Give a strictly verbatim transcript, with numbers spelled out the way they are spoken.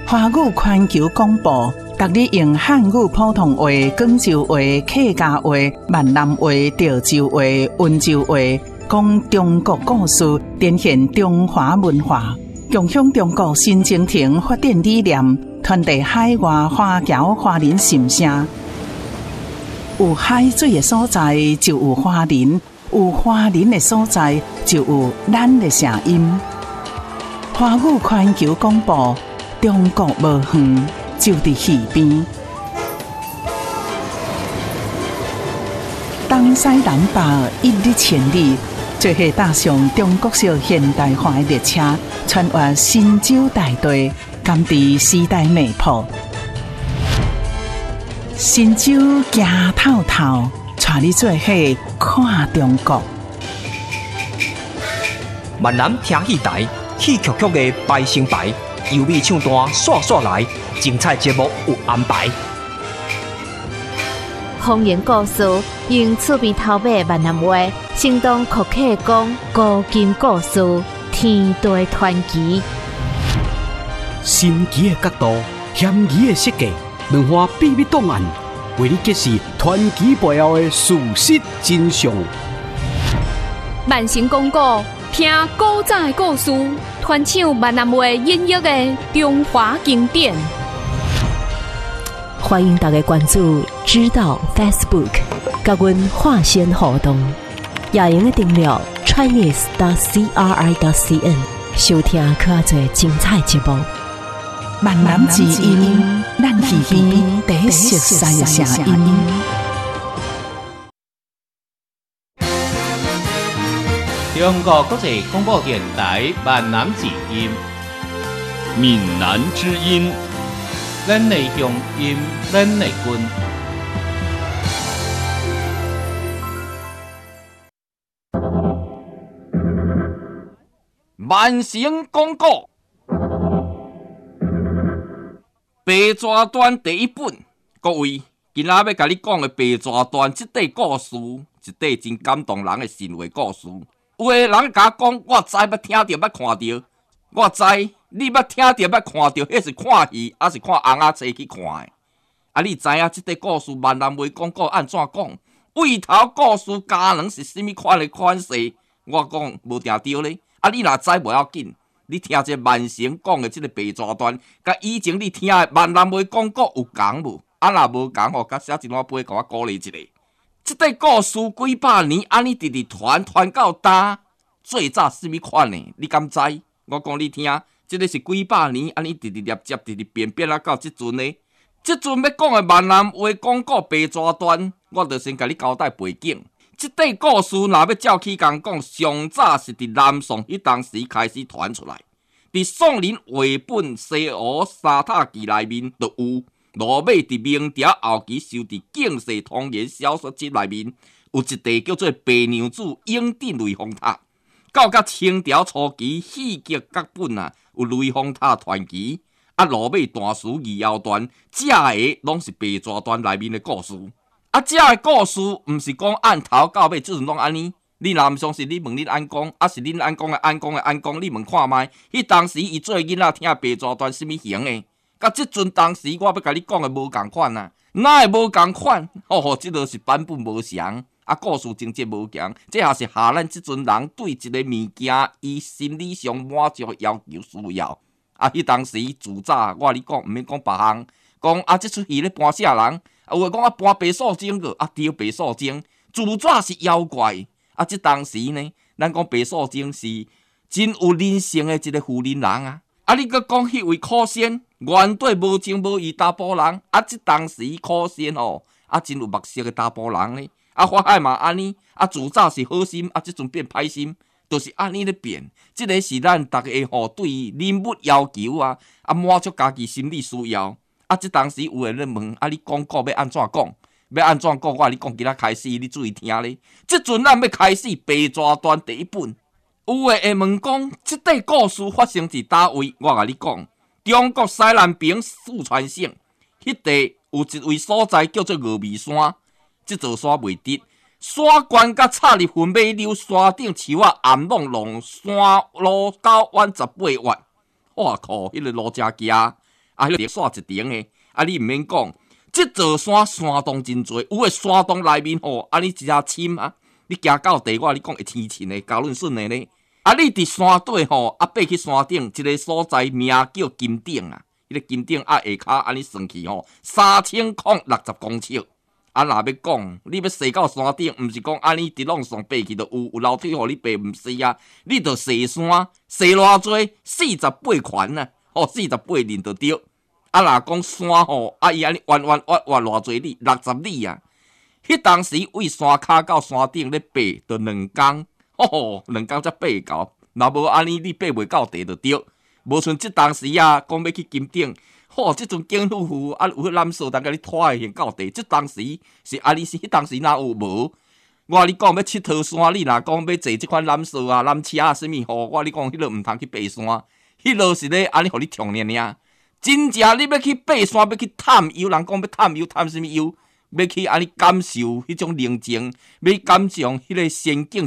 华语环球广播，逐日用汉语普通话、广州话、客家话、闽南话、潮州话、温州话，讲中国故事，展现中华文化，共享中国新征程发展理念，传递海外华侨华人心声。有海水的所在，就有华人；有华人的所在，就有咱的声音。华语环球广播，中国无远，就伫耳边。东西南北，一日千里，做伙踏上中国式现代化的列车，穿越神州大地，甘知时代脉搏。神州行透透，带你做伙看中国。 闽南听戏台，戏曲曲的排成排，优美唱段刷刷来，精彩节目有安排。 方言故事用趣味头尾闽南话，生动可客讲古今故事，天地传奇。 神奇的角度，险疑的设计，两化秘密档案，为你揭示传奇背后的事实真相。 万成讲古，听古早的故事，传唱闽南话音乐的中华经典。 欢迎大家关注知道 Facebook， 甲阮化身互动，也用订阅 Chinese 点 C R I 点 C N， 收听较侪精彩节目。 闽南之音，咱耳边第一熟悉的声音。 中国国际广播电台闽南之音， 闽南之音， 咱的乡音，咱的根。 万成讲古，白蛇传第一本，各位，今仔要甲你讲的白蛇传，这块故事，一块真感动人的神话故事。有个人甲我讲，我知捌听着，捌看着，我知你捌听着，捌看着，迄是看戏，还是看红仔册去看的？啊，你知影这块故事闽南话讲过安怎讲？胃头故事加卵是甚物款的款式？我讲无定着咧。啊，你若知无要紧，你听这万成讲的这个白蛇传，甲以前你听的闽南话讲过有共无？啊，若无共吼，甲写一碗杯，甲我鼓励一下。这块故事几百年，安尼直直传传到今，最早甚物款的？你敢知？我讲你听，这个是几百年，安尼直直接接，直直变变啊，到即阵呢？即阵要讲的闽南话讲过白蛇传，我就先甲你交代背景。这块故事若要照起讲讲，上早是伫南宋迄当时开始传出来，伫宋人绘本《西湖三塔记》内面就有。罗马伫明朝后期收伫《警世通言》小说集内面，有一地叫做《白娘子永定雷峰塔》。到甲清朝初期，戏剧各本啊有《雷峰塔传奇》，啊罗马大书《二后传》，这个拢是白蛇传内面的故事。啊，这个故事毋是讲按头到尾，即阵拢安尼。你若毋相信，你问恁安公，啊是恁安公的安公的安公，你问看卖，迄当时伊做囡仔听白蛇传什物型的？甲即阵当时我要甲你讲的无共款啊，哪会无共款？吼、哦、吼，即落是版本无相，啊故事情节无强，这也是下咱即阵人对一个物件伊心理上满足要求需要。啊，迄当时自早我甲你讲，毋免讲别项，讲啊，即出戏咧搬啥人？啊，有诶讲啊搬白素贞个，啊对白素贞，自早是妖怪。啊，即当时呢，咱讲白素贞是真有人性诶一个妇人人啊。啊，你阁讲迄位可仙？原底无情无义查甫人，啊！即当时可仙哦，啊，真有目色的查甫人咧。啊，法海嘛安尼，啊，自早是好心，啊，即阵变歹心，都、就是安尼咧变。即、这个是咱逐个吼对人物要求啊，啊，满足家己心理需要。啊，即当时有人咧问，啊，你讲过要安怎讲？要安怎讲？我你讲，今仔开始，你注意听咧。即阵咱要开始白蛇传第一本，有诶会问讲，即块故事发生伫倒位？我甲你讲。中国西南边四川省，迄地有一位所在叫做峨眉山。这座山袂直，山关甲插入云尾柳，山顶树啊暗拢拢，山路九弯十八弯。哇靠！迄、那个路真行， 啊，迄个线一顶的，啊，你毋免讲，即座山山洞真多，有诶山洞内面吼，啊，你真正深啊，你行到地，我你讲会天晴的，高润顺的呢。啊，你伫山底吼，啊，爬去山顶一个所在，名叫金顶啊。迄、那个金顶啊，下骹安尼算起吼，三千零六十公尺。啊，若要讲，你要爬到山顶，毋是讲安尼直往上爬去就有有楼梯互你爬，毋是啊，你着下山，下偌济？四十八圈啊，吼，四十八人就对。啊，若讲山吼，啊，伊安尼弯弯弯弯偌济里，六十里啊。迄当时为山骹到山顶咧爬，着两工，吼，两工才爬到。若无安尼，你爬袂到地就对。无像即当时啊，讲要去金顶。吼、哦，即阵警夫妇啊，有迄蓝色，但甲你拖诶现到地。即当时是安尼是，迄当时哪有无？我甲你讲要佚佗山，你若讲要坐即款蓝色啊、蓝车啊，啥物吼？我甲你讲，迄落毋通去爬山，迄落是咧安尼，互你冲尔尔。真正你要去爬山，要去探幽，人讲要探幽，探啥物幽？要去安尼感受迄种宁静，要感受迄个仙境。